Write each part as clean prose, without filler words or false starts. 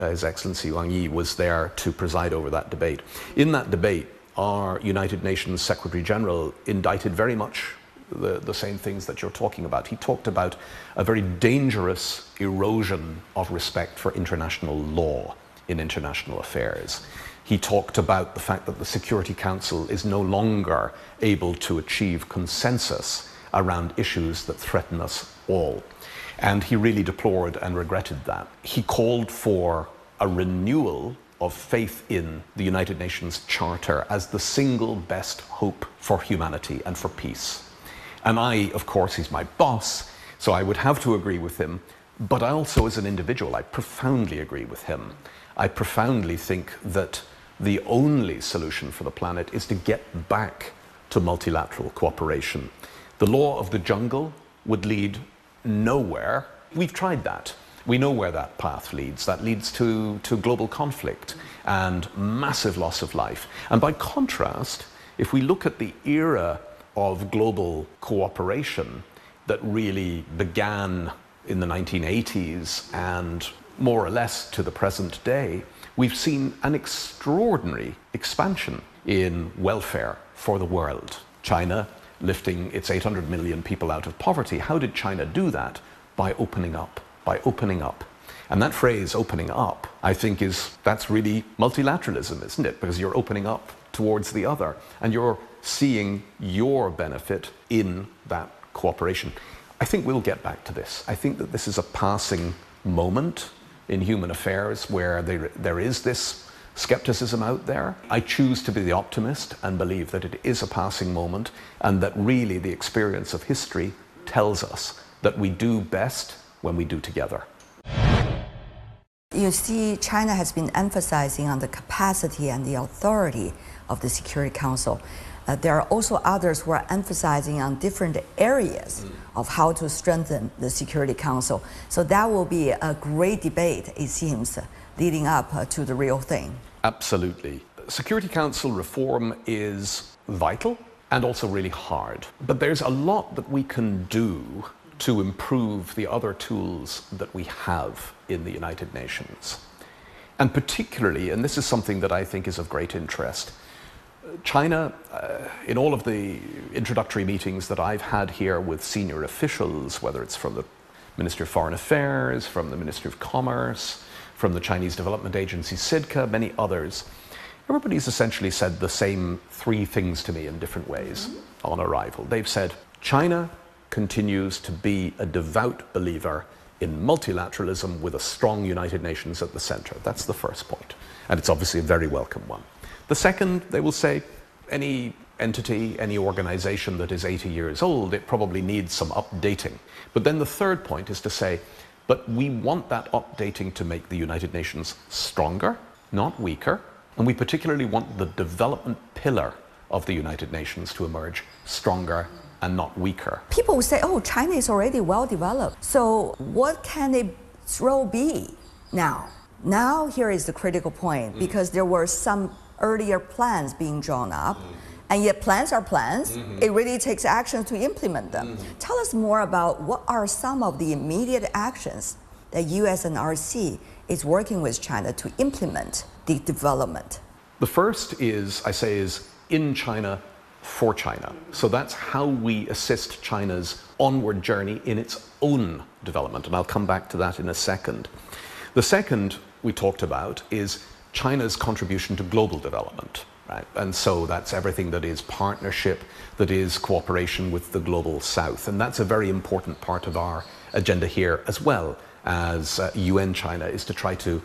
His Excellency Wang Yi was there to preside over that debate. In that debate, our United Nations Secretary General indicted very much the same things that you're talking about. He talked about a very dangerous erosion of respect for international law in international affairs. He talked about the fact that the Security Council is no longer able to achieve consensus around issues that threaten us all. And he really deplored and regretted that. He called for a renewal of faith in the United Nations Charter as the single best hope for humanity and for peace. And I, of course, he's my boss, so I would have to agree with him, but I also, as an individual, I profoundly agree with him. I profoundly think that the only solution for the planet is to get back to multilateral cooperation. The law of the jungle would lead nowhere. We've tried that. We know where that path leads. That leads to global conflict and massive loss of life. And by contrast, if we look at the era of global cooperation that really began in the 1980s and more or less to the present day, we've seen an extraordinary expansion in welfare for the world. China lifting its 800 million people out of poverty. How did China do that? By opening up, by opening up. And that phrase, opening up, I think that's really multilateralism, isn't it? Because you're opening up towards the other and you're seeing your benefit in that cooperation. I think we'll get back to this. I think that this is a passing moment in human affairs where there is this skepticism out there. I choose to be the optimist and believe that it is a passing moment and that really the experience of history tells us that we do best when we do together. You see, China has been emphasizing on the capacity and the authority of the Security Council. There are also others who are emphasizing on different areas of how to strengthen the Security Council. So that will be a great debate, it seems, leading up to the real thing. Absolutely. Security Council reform is vital and also really hard. But there's a lot that we can do to improve the other tools that we have in the United Nations. And particularly, and this is something that I think is of great interest, China, in all of the introductory meetings that I've had here with senior officials, whether it's from the Ministry of Foreign Affairs, from the Ministry of Commerce, from the Chinese Development Agency, CIDCA, many others, everybody's essentially said the same three things to me in different ways on arrival. They've said, China continues to be a devout believer in multilateralism with a strong United Nations at the center. That's the first point. And it's obviously a very welcome one. The second, they will say, any entity, any organization that is 80 years old, it probably needs some updating. But then the third point is to say, but we want that updating to make the United Nations stronger, not weaker. And we particularly want the development pillar of the United Nations to emerge stronger and not weaker. People will say, oh, China is already well developed. So what can its role be now? Now here is the critical point, because there were some earlier plans being drawn up, and yet plans are plans. It really takes action to implement them. Tell us more about what are some of the immediate actions that US and RC is working with China to implement the development. The first is, I say, is in China for China. So that's how we assist China's onward journey in its own development, and I'll come back to that in a second. The second we talked about is China's contribution to global development, right? And so that's everything that is partnership, that is cooperation with the global south. And that's a very important part of our agenda here, as well as UN China, is to try to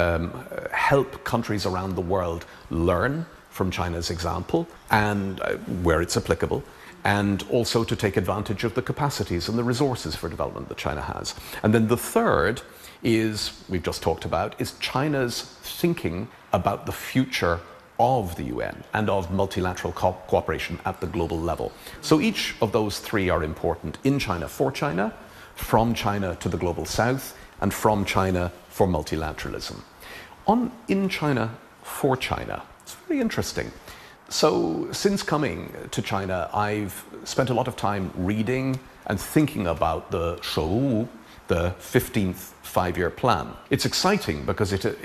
help countries around the world learn from China's example and where it's applicable, and also to take advantage of the capacities and the resources for development that China has. And then the third is, we've just talked about, is China's thinking about the future of the UN and of multilateral cooperation at the global level. So each of those three are important: in China for China, from China to the global south, and from China for multilateralism. In China for China, it's very interesting. So since coming to China, I've spent a lot of time reading and thinking about the 15th five-year plan. It's exciting because it